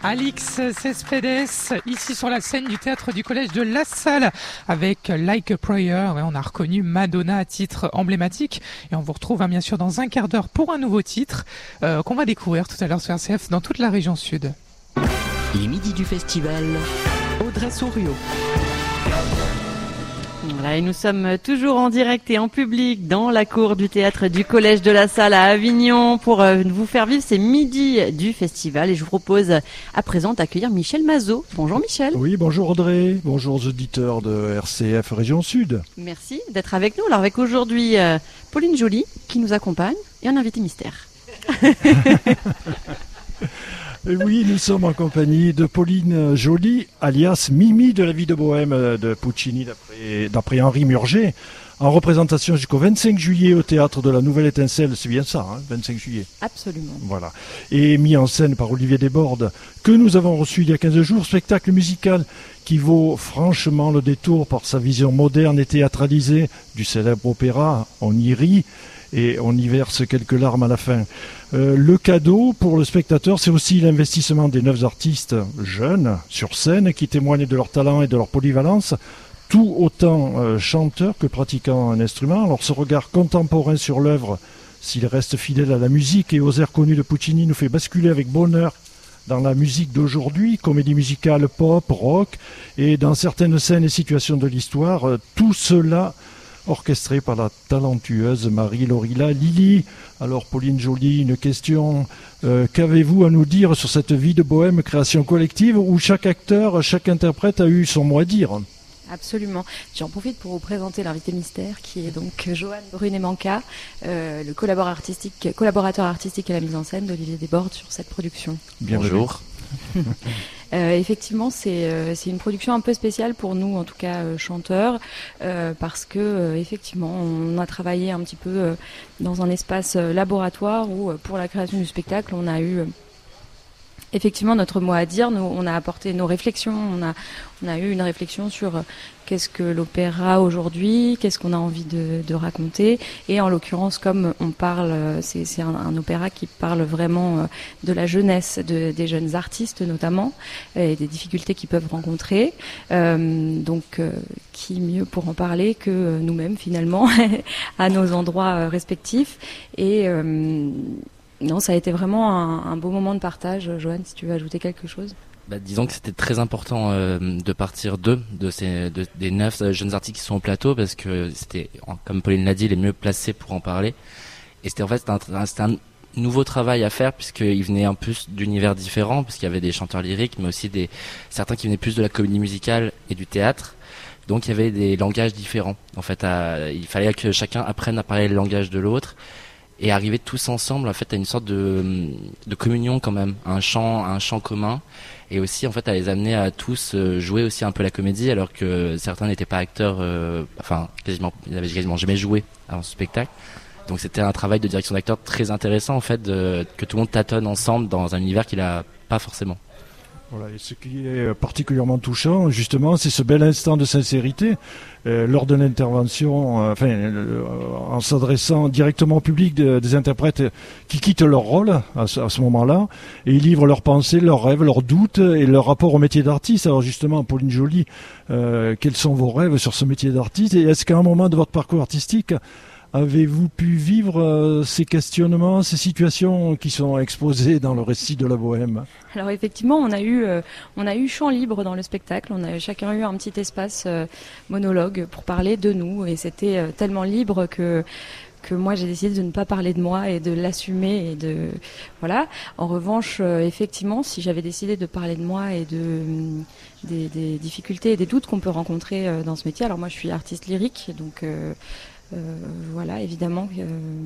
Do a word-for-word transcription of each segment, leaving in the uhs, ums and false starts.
Alix Cespedes, ici sur la scène du théâtre du collège de La Salle avec Like a Prayer. Et on a reconnu Madonna à titre emblématique. Et on vous retrouve hein, bien sûr dans un quart d'heure pour un nouveau titre euh, qu'on va découvrir tout à l'heure sur R C F dans toute la région sud. Les midis du festival, Audrey Souriau. Voilà, et nous sommes toujours en direct et en public dans la cour du théâtre du collège de La Salle à Avignon pour euh, vous faire vivre ces midis du festival. Et je vous propose à présent d'accueillir Michel Mazot. Bonjour Michel. Oui, bonjour Audrey, bonjour aux auditeurs de R C F Région Sud. Merci d'être avec nous. Alors avec aujourd'hui euh, Pauline Joly qui nous accompagne et un invité mystère. Et oui, nous sommes en compagnie de Pauline Joly, alias Mimi de la vie de Bohème de Puccini d'après, d'après Henri Murger, en représentation jusqu'au vingt-cinq juillet au théâtre de la Nouvelle Étincelle, c'est bien ça, hein, vingt-cinq juillet. Absolument. Voilà. Et mis en scène par Olivier Desbordes, que nous avons reçu il y a quinze jours, spectacle musical qui vaut franchement le détour par sa vision moderne et théâtralisée du célèbre opéra. On y rit et on y verse quelques larmes à la fin. Euh, le cadeau pour le spectateur, c'est aussi l'investissement des neuf artistes jeunes sur scène qui témoignent de leur talent et de leur polyvalence, tout autant euh, chanteurs que pratiquant un instrument. Alors ce regard contemporain sur l'œuvre, s'il reste fidèle à la musique et aux airs connus de Puccini, nous fait basculer avec bonheur dans la musique d'aujourd'hui, comédie musicale pop, rock, et dans certaines scènes et situations de l'histoire, euh, tout cela orchestré par la talentueuse Marie Lorilla Lilly. Alors Pauline Joly, une question, euh, qu'avez-vous à nous dire sur cette vie de bohème, création collective, où chaque acteur, chaque interprète a eu son mot à dire? Absolument. J'en profite pour vous présenter l'invité mystère qui est donc Johan Brunet-Manca, euh, le collaborateur artistique, collaborateur artistique à la mise en scène d'Olivier Desbordes sur cette production. Bonjour. Euh, effectivement, c'est euh, c'est une production un peu spéciale pour nous, en tout cas euh, chanteurs, euh, parce que euh, effectivement, on a travaillé un petit peu euh, dans un espace euh, laboratoire où, euh, pour la création du spectacle, on a eu euh, effectivement notre mot à dire. Nous, on a apporté nos réflexions, on a on a eu une réflexion sur euh, qu'est-ce que l'opéra aujourd'hui, qu'est-ce qu'on a envie de, de raconter. Et en l'occurrence, comme on parle, c'est, c'est un, un opéra qui parle vraiment de la jeunesse, de, des jeunes artistes notamment, et des difficultés qu'ils peuvent rencontrer. Euh, donc, euh, qui mieux pour en parler que nous-mêmes finalement, à nos endroits respectifs. Et euh, non, ça a été vraiment un, un beau moment de partage. Johan, si tu veux ajouter quelque chose. Bah, disons que c'était très important euh, de partir d'eux, de ces, de, des neuf jeunes artistes qui sont au plateau, parce que c'était, comme Pauline l'a dit, les mieux placés pour en parler. Et c'était en fait c'était un, c'était un nouveau travail à faire, puisqu'ils venaient un peu d'univers différents, puisqu'il y avait des chanteurs lyriques, mais aussi des certains qui venaient plus de la comédie musicale et du théâtre. Donc il y avait des langages différents. En fait, à, il fallait que chacun apprenne à parler le langage de l'autre. Et arriver tous ensemble, en fait, à une sorte de, de communion quand même, à un chant, à un chant commun, et aussi en fait à les amener à tous jouer aussi un peu la comédie, alors que certains n'étaient pas acteurs, euh, enfin quasiment, ils n'avaient quasiment jamais joué avant ce spectacle. Donc c'était un travail de direction d'acteur très intéressant en fait, de, que tout le monde tâtonne ensemble dans un univers qu'il a pas forcément. Voilà, et ce qui est particulièrement touchant, justement, c'est ce bel instant de sincérité euh, lors de l'intervention, euh, enfin, euh, en s'adressant directement au public de, des interprètes qui quittent leur rôle à ce, à ce moment-là, et ils livrent leurs pensées, leurs rêves, leurs doutes et leur rapport au métier d'artiste. Alors justement, Pauline Joly, euh, quels sont vos rêves sur ce métier d'artiste, et est-ce qu'à un moment de votre parcours artistique, avez-vous pu vivre euh, ces questionnements, ces situations qui sont exposées dans le récit de la Bohème? Alors effectivement, on a eu euh, on a eu champ libre dans le spectacle. On a chacun eu un petit espace euh, monologue pour parler de nous, et c'était euh, tellement libre que que moi j'ai décidé de ne pas parler de moi et de l'assumer et de voilà. En revanche, euh, effectivement, si j'avais décidé de parler de moi et de des, des difficultés et des doutes qu'on peut rencontrer euh, dans ce métier. Alors moi, je suis artiste lyrique, donc euh, Euh, voilà, évidemment, euh,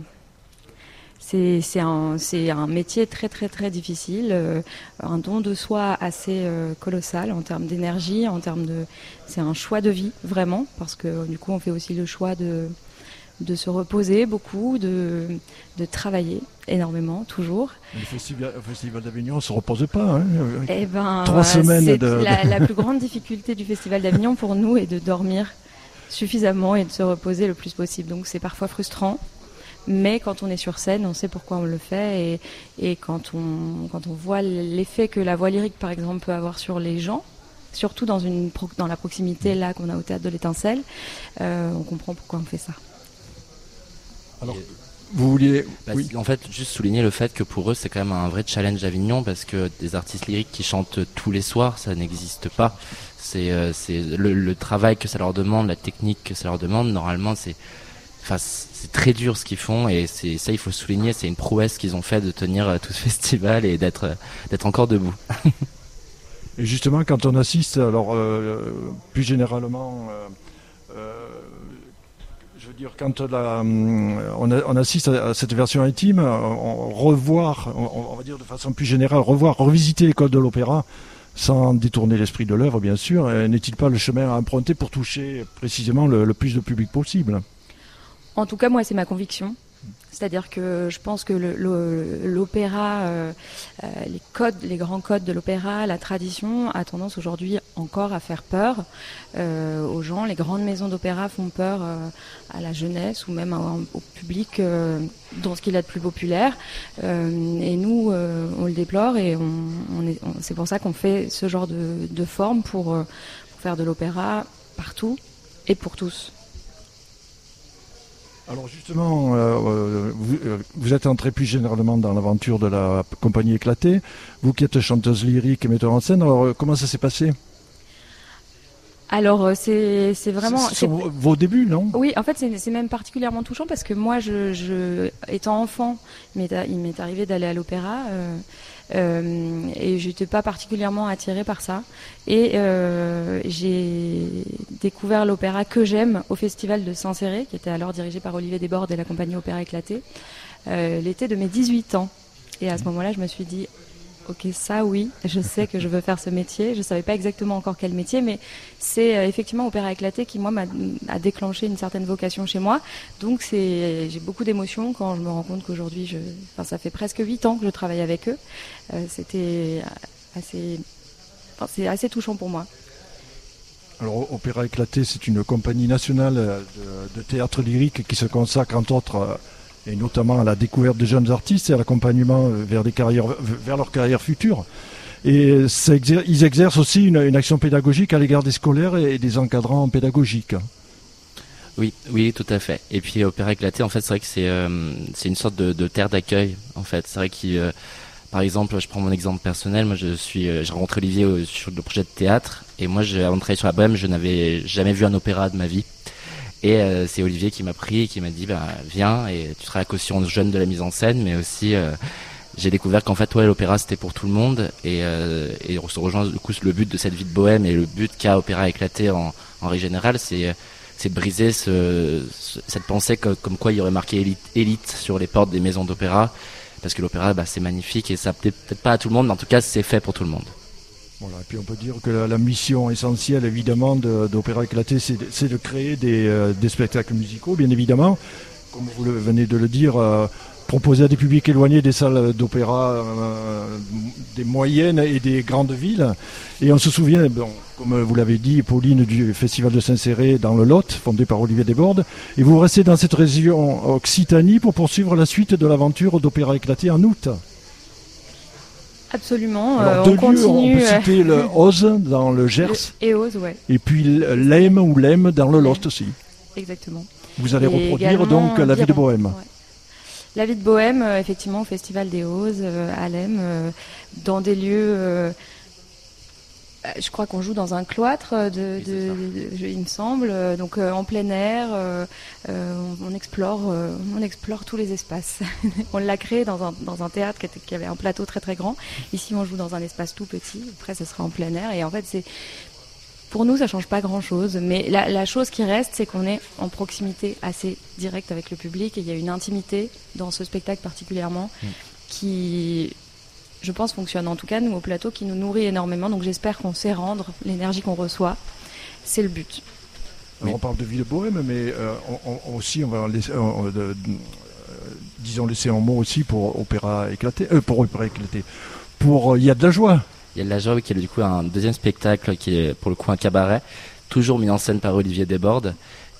c'est, c'est, un, c'est un métier très très très difficile, euh, un don de soi assez euh, colossal en termes d'énergie, en termes de, c'est un choix de vie vraiment, parce que du coup on fait aussi le choix de de se reposer beaucoup, de de travailler énormément toujours. Le festival, le festival d'Avignon ne se repose pas. Hein, eh ben, trois voilà, semaines c'est de, de... La, la plus grande difficulté du festival d'Avignon pour nous est de dormir suffisamment et de se reposer le plus possible. Donc c'est parfois frustrant, mais quand on est sur scène, on sait pourquoi on le fait, et, et quand on quand on voit l'effet que la voix lyrique, par exemple, peut avoir sur les gens, surtout dans une pro- dans la proximité là qu'on a au théâtre de l'Étincelle, euh, on comprend pourquoi on fait ça. Alors, vous vouliez... Bah, oui. En fait, juste souligner le fait que pour eux, c'est quand même un vrai challenge d'Avignon, parce que des artistes lyriques qui chantent tous les soirs, ça n'existe pas. C'est, euh, c'est le, le travail que ça leur demande, la technique que ça leur demande. Normalement, c'est, enfin, c'est très dur ce qu'ils font, et c'est ça, il faut souligner. C'est une prouesse qu'ils ont fait de tenir euh, tout ce festival et d'être, euh, d'être encore debout. Et justement, quand on assiste, alors euh, plus généralement, euh, euh, je veux dire, quand la, on, a, on assiste à cette version intime, on, revoir, on, on va dire de façon plus générale, revoir, revisiter l'école de l'opéra, sans détourner l'esprit de l'œuvre, bien sûr, n'est-il pas le chemin à emprunter pour toucher précisément le, le plus de public possible? En tout cas, moi, c'est ma conviction. C'est-à-dire que je pense que le, le, l'opéra, euh, euh, les codes, les grands codes de l'opéra, la tradition a tendance aujourd'hui encore à faire peur euh, aux gens. Les grandes maisons d'opéra font peur euh, à la jeunesse ou même à, au public euh, dans ce qu'il a de plus populaire. Euh, et nous, euh, on le déplore, et on, on est, on, c'est pour ça qu'on fait ce genre de, de forme pour, euh, pour faire de l'opéra partout et pour tous. Alors justement, euh, vous, euh, vous êtes entré plus généralement dans l'aventure de la compagnie Éclatée. Vous qui êtes chanteuse lyrique et metteur en scène, alors euh, comment ça s'est passé? Alors c'est c'est vraiment c'est, c'est vos, vos débuts, non? Oui, en fait c'est c'est même particulièrement touchant parce que moi, je, je étant enfant, il m'est, il m'est arrivé d'aller à l'opéra euh, euh, et j'étais pas particulièrement attirée par ça. Et euh, j'ai découvert l'opéra que j'aime au festival de Saint-Céré, qui était alors dirigé par Olivier Desbordes et la compagnie Opéra Éclaté, euh, l'été de mes dix-huit ans. Et à ce moment-là, je me suis dit, ok, ça oui, je sais que je veux faire ce métier. Je savais pas exactement encore quel métier, mais c'est euh, effectivement Opéra Éclaté qui, moi, m'a a déclenché une certaine vocation chez moi. Donc c'est, j'ai beaucoup d'émotions quand je me rends compte qu'aujourd'hui, je, enfin, ça fait presque huit ans que je travaille avec eux. Euh, c'était assez, enfin, c'est assez touchant pour moi. Alors, Opéra Éclaté, c'est une compagnie nationale de, de théâtre lyrique qui se consacre, entre autres, et notamment à la découverte de jeunes artistes et à l'accompagnement vers, des carrières, vers leur carrière future. Et ça exer- ils exercent aussi une, une action pédagogique à l'égard des scolaires et des encadrants pédagogiques. Oui, oui, tout à fait. Et puis Opéra Éclaté, en fait, c'est vrai que c'est euh, c'est une sorte de, de terre d'accueil. En fait, c'est vrai qu'il, euh, par exemple, je prends mon exemple personnel. Moi, je suis, euh, j'ai rencontré Olivier euh, sur le projet de théâtre, et moi, j'ai, avant de travailler sur la Bohème, je n'avais jamais vu un opéra de ma vie. Et euh, c'est Olivier qui m'a pris et qui m'a dit, bah, viens, et tu seras la caution jeune de la mise en scène, mais aussi euh, j'ai découvert qu'en fait, ouais, l'opéra c'était pour tout le monde, et, euh, et on se rejoint du coup le but de cette vie de bohème, et le but qu'a Opéra Éclaté en, en règle générale, c'est c'est de briser ce, ce, cette pensée comme, comme quoi il y aurait marqué élite, élite sur les portes des maisons d'opéra, parce que l'opéra, bah, c'est magnifique, et ça plaît peut-être pas à tout le monde, mais en tout cas c'est fait pour tout le monde. Voilà, et puis on peut dire que la, la mission essentielle, évidemment, de, d'Opéra Éclaté, c'est de, c'est de créer des, euh, des spectacles musicaux, bien évidemment. Comme vous le, venez de le dire, euh, proposer à des publics éloignés des salles d'opéra, euh, des moyennes et des grandes villes. Et on se souvient, bon, comme vous l'avez dit, Pauline, du Festival de Saint-Céré dans le Lot, fondé par Olivier Desbordes. Et vous restez dans cette région Occitanie pour poursuivre la suite de l'aventure d'Opéra Éclaté en août. Absolument. Alors, euh, deux on lieux, continue. on peut citer le Oz dans le Gers, Et Oz, ouais, et puis l'Aime ou l'Aime dans le Lot aussi. exactement. Vous allez Et reproduire également, donc La vie de Biron, Bohème. ouais. La vie de Bohème, euh, effectivement, au Festival des Ozes, euh, à l'Aime, euh, dans des lieux. Euh, je crois qu'on joue dans un cloître, de, Oui, de, de, de, il me semble, euh, donc euh, en plein air. Euh, euh, on, on explore, euh, on explore tous les espaces. On l'a créé dans un dans un théâtre qui, était, qui avait un plateau très très grand. Ici, on joue dans un espace tout petit. Après, ce sera en plein air. Et en fait, c'est pour nous, ça change pas grand-chose, mais la, la chose qui reste, c'est qu'on est en proximité assez directe avec le public, et il y a une intimité dans ce spectacle particulièrement mmh. qui, je pense, fonctionne en tout cas, nous, au plateau, qui nous nourrit énormément, donc j'espère qu'on sait rendre l'énergie qu'on reçoit. C'est le but. Alors, on parle de vie de Bohème, mais euh, on, on, aussi, on va laisser, on, de, de, euh, disons, laisser un mot aussi pour Opéra Éclaté, euh, pour Opéra Éclaté, pour Il euh, y a de la joie. Il y a de la joie, qui est du coup un deuxième spectacle qui est pour le coup un cabaret, toujours mis en scène par Olivier Desbordes.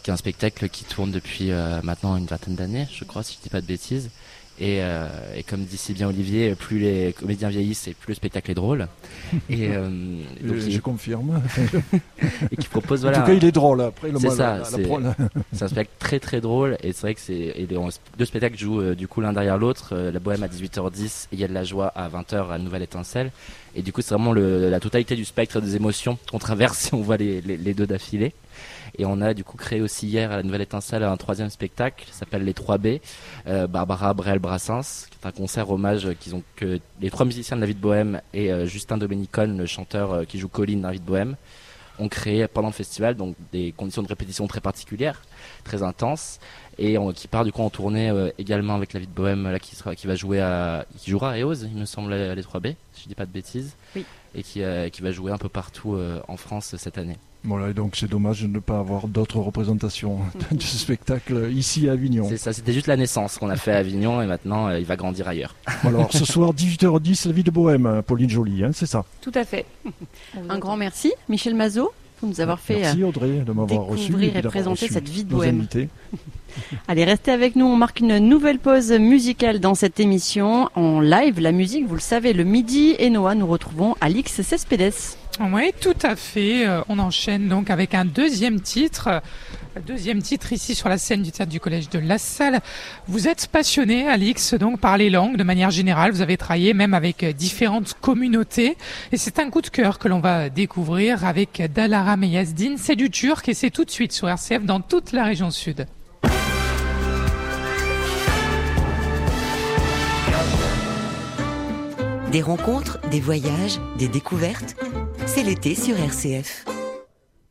qui est un spectacle qui tourne depuis euh, maintenant une vingtaine d'années, je crois, si je dis pas de bêtises. Et, euh, et comme dit si bien Olivier, plus les comédiens vieillissent et plus le spectacle est drôle. Et euh, donc je, il, je confirme. et qui propose En voilà. tout cas, il est drôle. Après, le C'est moi, ça, la- la- c'est- la pro- la- C'est un spectacle très très drôle et c'est vrai que c'est et les deux spectacles jouent euh, du coup l'un derrière l'autre. Euh, la Bohème à dix-huit heures dix et il y a de la joie à vingt heures à Nouvelle Étincelle. Et du coup c'est vraiment le, la totalité du spectre des émotions qu'on traverse si on voit les, les, les deux d'affilée. Et on a du coup créé aussi hier à la Nouvelle Étincelle un troisième spectacle qui s'appelle Les trois B, euh, Barbara Brel Brassens, qui est un concert hommage qu'ils ont que les trois musiciens de la vie de Bohème et euh, Justin Domenicone, le chanteur euh, qui joue Colline dans la vie de Bohème, ont créé pendant le festival, donc des conditions de répétition très particulières, très intenses, et on, qui part du coup en tournée euh, également avec la vie de Bohème, là qui sera, qui va jouer à, qui jouera à Eose, il me semble, à les trois B, si je dis pas de bêtises, Oui. et qui, euh, qui va jouer un peu partout euh, en France cette année. Voilà, et donc c'est dommage de ne pas avoir d'autres représentations de ce spectacle ici à Avignon. C'est ça, c'était juste la naissance qu'on a fait à Avignon, et maintenant euh, il va grandir ailleurs. Alors ce soir, dix-huit heures dix, la vie de Bohème, Pauline Joly, hein, c'est ça. Tout à fait. Un grand merci, Michel Mazot, pour nous avoir fait Merci Audrey de m'avoir reçu. découvrir et d'avoir présenter reçu cette vie de nos Bohème. invités. Allez, restez avec nous, on marque une nouvelle pause musicale dans cette émission. En live, la musique, vous le savez, le midi. Et Noah, nous retrouvons Alix Cespedes. Oui, tout à fait. Euh, On enchaîne donc avec un deuxième titre. Euh, Deuxième titre ici sur la scène du théâtre du Collège de La Salle. Vous êtes passionné, Alix, donc par les langues de manière générale. Vous avez travaillé même avec euh, différentes communautés. Et c'est un coup de cœur que l'on va découvrir avec Dalara Meyazdin. C'est du turc et c'est tout de suite sur R C F dans toute la région sud. Des rencontres, des voyages, des découvertes. C'est l'été sur R C F.